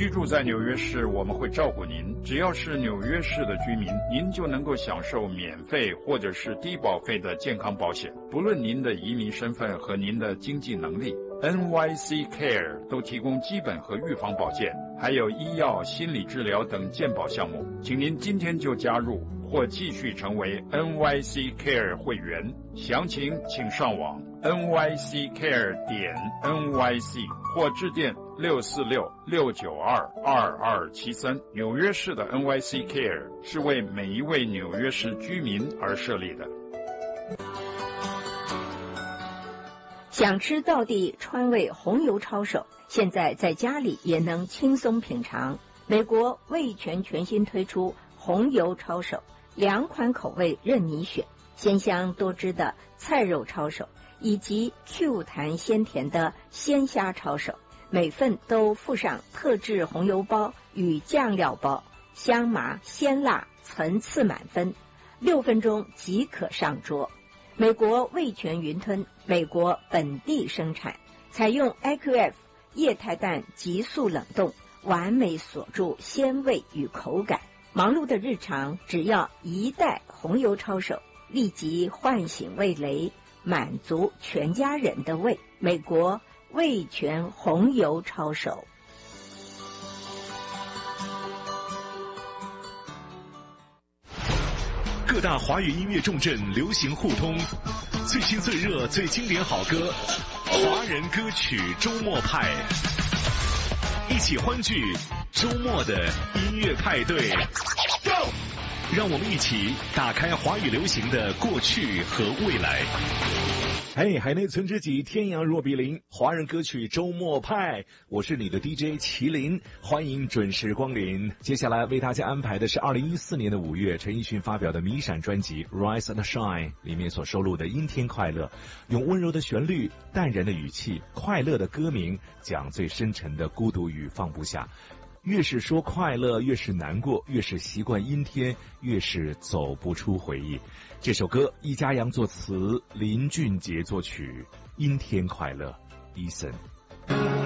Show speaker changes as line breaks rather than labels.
居住在纽约市，我们会照顾您。只要是纽约市的居民，您就能够享受免费或者是低保费的健康保险，不论您的移民身份和您的经济能力。NYC Care 都提供基本和预防保健，还有医药、心理治疗等健保项目。请您今天就加入或继续成为 NYC Care 会员，详情请上网 nyccare.nyc 或致电646-692-2273。纽约市的 NYC Care 是为每一位纽约市居民而设立的。
想吃道地川味红油抄手，现在在家里也能轻松品尝。美国味全全新推出红油抄手，2款口味任你选，鲜香多汁的菜肉抄手，以及 Q 弹鲜甜的鲜虾抄手，每份都附上特制红油包与酱料包，香麻鲜辣，层次满分，6分钟即可上桌。美国味全云吞，美国本地生产，采用 IQF 液态氮急速冷冻，完美锁住鲜味与口感。忙碌的日常，只要1袋红油抄手，立即唤醒味蕾，满足全家人的胃。美国味全红油抄手。
各大华语音乐重镇流行互通，最新最热最经典好歌，华人歌曲周末派，一起欢聚周末的音乐派对。让我们一起打开华语流行的过去和未来。
嘿，海内存知己，天涯若比邻，华人歌曲周末派，我是你的 DJ 麒麟，欢迎准时光临。接下来为大家安排的是2014年的5月，陈奕迅发表的迷闪专辑 Rise and Shine 里面所收录的《阴天快乐》，用温柔的旋律、淡然的语气、快乐的歌名，讲最深沉的孤独与放不下。越是说快乐，越是难过，越是习惯阴天，越是走不出回忆。这首歌易家扬作词，林俊杰作曲，阴天快乐，Eason。